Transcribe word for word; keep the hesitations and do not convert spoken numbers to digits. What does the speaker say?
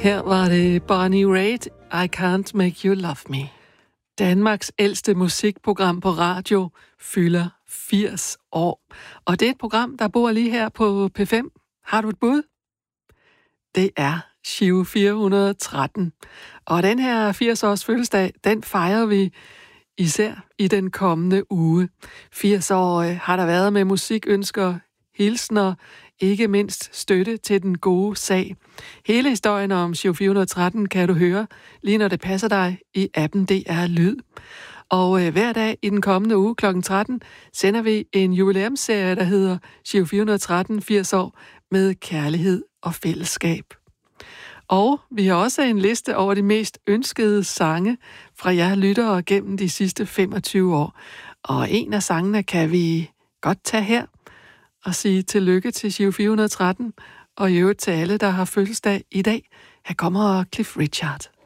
Her var det Bonnie Raitt, I Can't Make You Love Me. Danmarks ældste musikprogram på radio fylder firs år. Og det er et program, der bor lige her på P fem. Har du et bud? Det er Giro fire hundrede og tretten. Og den her firs-års fødselsdag, den fejrer vi især i den kommende uge. firs år har der været med musikønsker, hilsner, ikke mindst støtte til den gode sag. Hele historien om Giro fire hundrede og tretten kan du høre, lige når det passer dig, i appen D R Lyd. Og øh, hver dag i den kommende uge klokken tretten sender vi en jubilæumsserie, der hedder Giro fire hundrede og tretten firs år med kærlighed og fællesskab. Og vi har også en liste over de mest ønskede sange fra jer lyttere gennem de sidste femogtyve år. Og en af sangene kan vi godt tage her og sige tillykke til Giro fire hundrede og tretten, og i øvrigt til alle, der har fødselsdag i dag. Her kommer Cliff Richard.